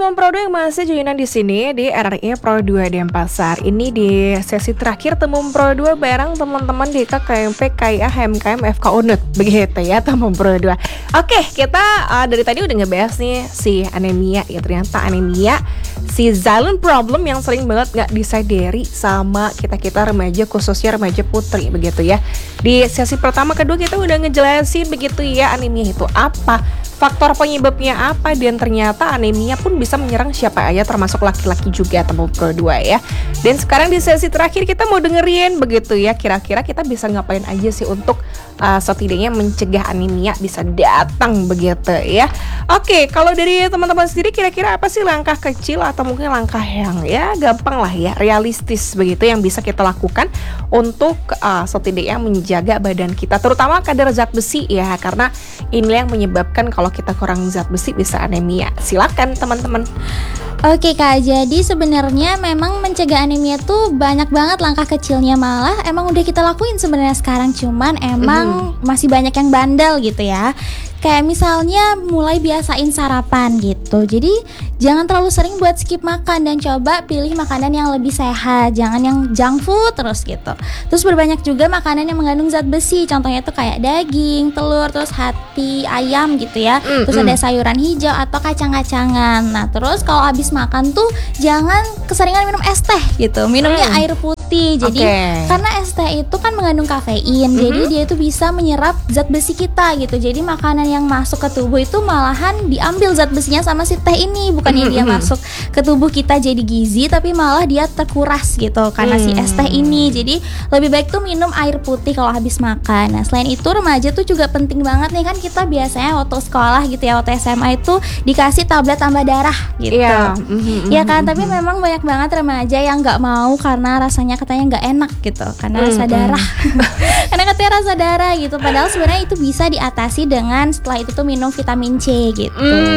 teman Pro 2 yang masih joinan di sini di RRI Pro 2 Denpasar. Ini di sesi terakhir teman Pro 2 bareng teman-teman di KMP, KIA, HMKM, FK Unut. Begitu ya teman Pro 2. Oke, kita dari tadi udah ngebahas nih si anemia ya. Ternyata anemia si silent problem yang sering banget gak disadari sama kita-kita remaja, khususnya remaja putri begitu ya. Di sesi pertama kedua kita udah ngejelasin begitu ya anemia itu apa, faktor penyebabnya apa, dan ternyata anemia pun bisa menyerang siapa aja termasuk laki-laki juga teman Pro 2 ya. Dan sekarang di sesi terakhir kita mau dengerin begitu ya, kira-kira kita bisa ngapain aja sih untuk setidaknya mencegah anemia bisa datang begitu ya. Oke, kalau dari teman-teman sendiri kira-kira apa sih langkah kecil atau mungkin langkah yang ya gampang lah ya, realistis begitu yang bisa kita lakukan untuk setidaknya menjaga badan kita, terutama kadar zat besi ya, karena inilah yang menyebabkan kalau kita kurang zat besi bisa anemia. Silakan teman-teman. Oke Kak, jadi sebenarnya memang mencegah anemia tuh banyak banget langkah kecilnya, malah emang udah kita lakuin sebenarnya sekarang, cuman emang masih banyak yang bandel gitu ya. Kayak misalnya mulai biasain sarapan gitu. Jadi jangan terlalu sering buat skip makan dan coba pilih makanan yang lebih sehat. Jangan yang junk food terus gitu. Terus berbanyak juga makanan yang mengandung zat besi. Contohnya tuh kayak daging, telur, terus hati ayam gitu ya. Terus ada sayuran hijau atau kacang-kacangan. Nah terus kalau habis makan tuh jangan keseringan minum es teh gitu. Minumnya air putih. Jadi karena es teh itu kan mengandung kafein. Jadi dia itu bisa menyerap zat besi kita gitu. Jadi makanan yang masuk ke tubuh itu malahan diambil zat besinya sama si teh ini, bukannya dia masuk ke tubuh kita jadi gizi, tapi malah dia terkuras gitu karena si es teh ini. Jadi lebih baik tuh minum air putih kalau habis makan. Nah selain itu remaja tuh juga penting banget nih, kan kita biasanya waktu sekolah gitu ya, waktu SMA itu dikasih tablet tambah darah gitu. Ya kan, tapi memang banyak banget remaja yang nggak mau karena rasanya katanya nggak enak gitu, karena rasa darah. Karena katanya rasa darah gitu. Padahal sebenarnya itu bisa diatasi dengan setelah itu tuh minum vitamin C gitu.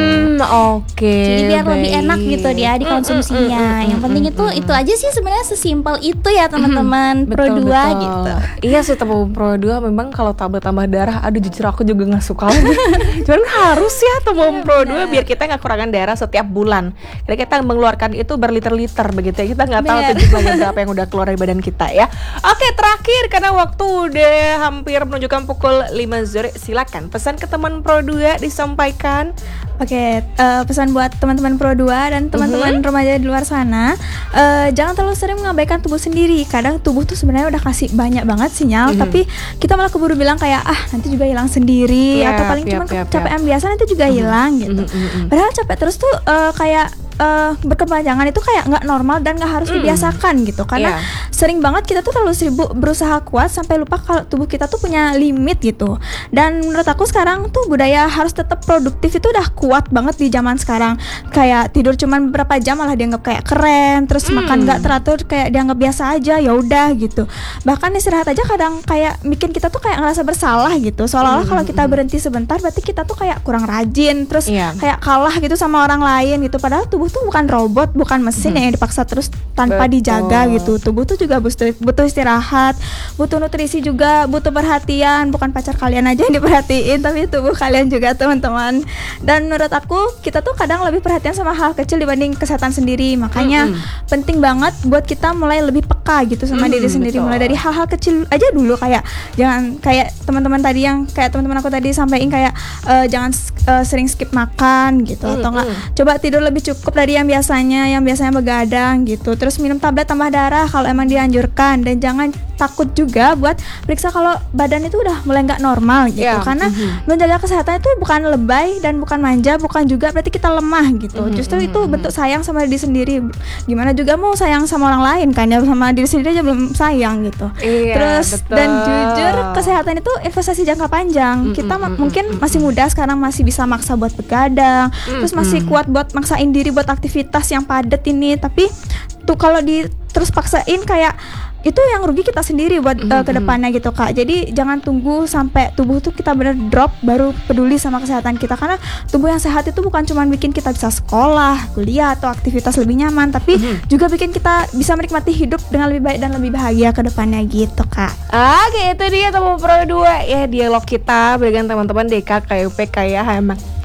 Jadi biar lebih enak gitu dia dikonsumsinya. Yang penting itu aja sih sebenarnya, sesimpel itu ya teman-teman Pro 2 gitu. Iya sih teman Pro 2 memang kalau tablet tambah darah, aduh jujur aku juga nggak suka lagi. Cuman harus ya teman Pro 2 biar kita nggak kekurangan darah setiap bulan. Karena kita mengeluarkan itu berliter-liter begitu ya. Kita nggak tahu tuh jumlahnya berapa yang udah keluar dari badan kita ya. Oke, terakhir karena waktu udah hampir menunjukkan pukul 5 sore, silakan pesan ke teman Pro 2 disampaikan. Oke, pesan buat teman-teman Pro 2 dan teman-teman remaja di luar sana, jangan terlalu sering mengabaikan tubuh sendiri. Kadang tubuh tuh sebenarnya udah kasih banyak banget sinyal, tapi kita malah keburu bilang kayak nanti juga hilang sendiri, atau paling cuma kecapean biasa nanti juga hilang gitu. Padahal capek terus tuh kayak berkepanjangan itu kayak nggak normal dan nggak harus dibiasakan gitu, karena sering banget kita tuh terlalu sibuk berusaha kuat sampai lupa kalau tubuh kita tuh punya limit gitu. Dan menurut aku sekarang tuh budaya harus tetap produktif itu udah kuat banget di zaman sekarang. Kayak tidur cuman beberapa jam malah dianggap kayak keren, terus makan nggak teratur kayak dianggap biasa aja, ya udah gitu. Bahkan istirahat aja kadang kayak bikin kita tuh kayak ngerasa bersalah gitu, seolah-olah kalau kita berhenti sebentar berarti kita tuh kayak kurang rajin, terus kayak kalah gitu sama orang lain gitu. Padahal tubuh tuh bukan robot, bukan mesin yang dipaksa terus tanpa dijaga gitu. Tubuh tuh juga butuh istirahat, butuh nutrisi juga, butuh perhatian. Bukan pacar kalian aja yang diperhatiin, tapi tubuh kalian juga teman-teman. Dan menurut aku kita tuh kadang lebih perhatian sama hal kecil dibanding kesehatan sendiri. Makanya penting banget buat kita mulai lebih peka gitu sama diri sendiri. Mulai dari hal-hal kecil aja dulu, kayak jangan kayak teman-teman tadi yang kayak teman-teman aku tadi sampaikan kayak jangan sering skip makan gitu, atau enggak coba tidur lebih cukup dari yang biasanya begadang gitu. Terus minum tablet tambah darah kalau emang dianjurkan, dan jangan takut juga buat periksa kalau badan itu udah mulai nggak normal gitu, karena menjaga kesehatan itu bukan lebay dan bukan manja, bukan juga berarti kita lemah gitu. Justru itu bentuk sayang sama diri sendiri. Gimana juga mau sayang sama orang lain kan, ya sama diri sendiri aja belum sayang gitu. Terus dan jujur kesehatan itu investasi jangka panjang. Kita mungkin masih muda sekarang, masih bisa maksa buat begadang, terus masih kuat buat maksain diri buat aktivitas yang padat ini, tapi tuh kalau terus paksain kayak itu yang rugi kita sendiri buat ke depannya gitu Kak. Jadi jangan tunggu sampai tubuh tuh kita bener drop baru peduli sama kesehatan kita, karena tubuh yang sehat itu bukan cuma bikin kita bisa sekolah, kuliah atau aktivitas lebih nyaman, tapi juga bikin kita bisa menikmati hidup dengan lebih baik dan lebih bahagia ke depannya gitu Kak. Oke, itu dia teman Pro 2 ya, dialog kita dengan teman-teman DK, KUP, KIA,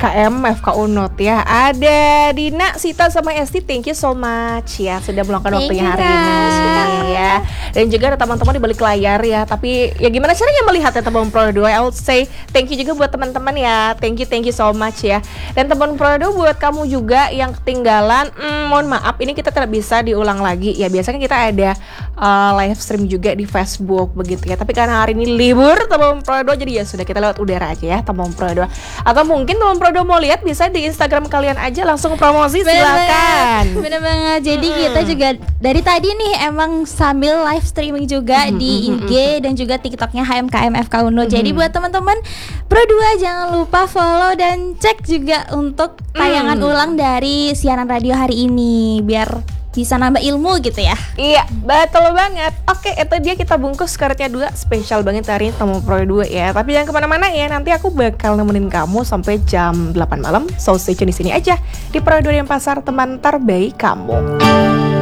HMKM FK Unut ya. Ada Dina, Sita sama Esti, thank you so much ya sudah meluangkan Thank waktunya you, hari guys. ini ya. Dan juga ada teman-teman di balik layar ya. Tapi ya gimana caranya melihatnya teman Pro 2? I would say thank you juga buat teman-teman ya. Thank you so much ya. Dan teman Pro 2 buat kamu juga yang ketinggalan, mohon maaf ini kita tidak bisa diulang lagi ya. Biasanya kita ada live stream juga di Facebook begitu ya. Tapi karena hari ini libur teman Pro 2, jadi ya sudah kita lewat udara aja ya teman Pro 2. Atau mungkin teman Pro 2 mau lihat bisa di Instagram kalian aja, langsung promosi silakan. Bener banget. Jadi kita juga dari tadi nih emang sambil live streaming juga di IG dan juga TikToknya HMKM FK Unut. Jadi buat teman-teman Pro 2 jangan lupa follow dan cek juga untuk tayangan ulang dari siaran radio hari ini biar bisa nambah ilmu gitu ya. Iya, betul banget. Oke, itu dia kita bungkus karetnya 2. Spesial banget hari ini Temu Pro 2 ya. Tapi jangan kemana-mana ya. Nanti aku bakal nemenin kamu sampai jam 8 malam. So stay tune di sini aja di Pro 2 Denpasar, teman terbaik kamu.